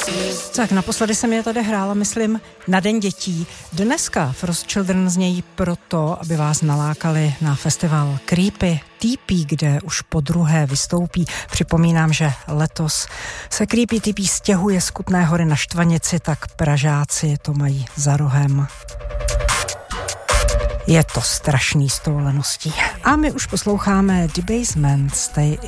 Tak naposledy jsem je tady hrála, myslím, na Den dětí. Dneska Frost Children znějí proto, aby vás nalákali na festival Creepy TP, kde už podruhé vystoupí. Připomínám, že letos se Creepy TP stěhuje z Kutné Hory na Štvanici, tak Pražáci to mají za rohem. Je to strašný s tou leností. A my už posloucháme The Basement, Stay